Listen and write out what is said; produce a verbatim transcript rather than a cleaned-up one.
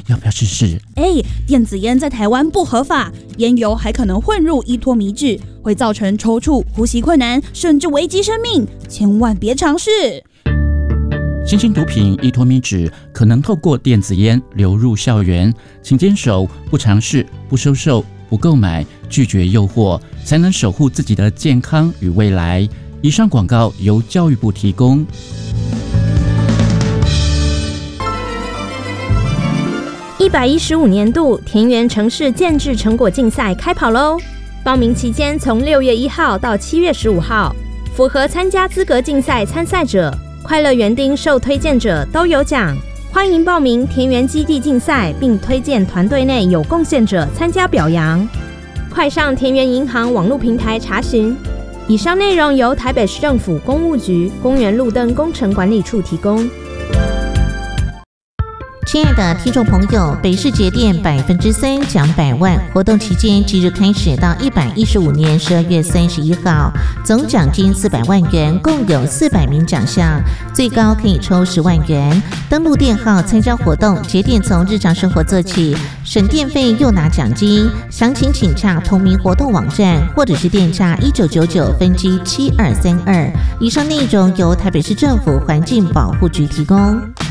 要不要试试？ 哎，电子烟在台湾不合法，烟油还可能混入依托米脂，会造成抽搐、呼吸困难，甚至危及生命，千万别尝试。 新型毒品依托米脂可能透过电子烟流入校园，请坚守不尝试、不收受、不购买、拒绝诱惑，才能守护自己的健康与未来。以上广告由教育部提供。 一百一十五年度田园城市建制成果竞赛开跑喽！报名期间从六月一号到七月十五号，符合参加资格竞赛参赛者、快乐园丁受推荐者都有奖。欢迎报名田园基地竞赛，并推荐团队内有贡献者参加表扬。快上田园银行网络平台查询。以上内容由台北市政府公务局公园路灯工程管理处提供。 亲爱的听众朋友，北市节电百分之三奖百万活动期间即日开始到一百一十五年十二月三十一号，总奖金四百万元，共有四百名奖项，最高可以抽十万元。登录电号参加活动，节电从日常生活做起，省电费又拿奖金。详情请洽同名活动网站，或者是电洽一九九九分机七二三二。以上内容由台北市政府环境保护局提供。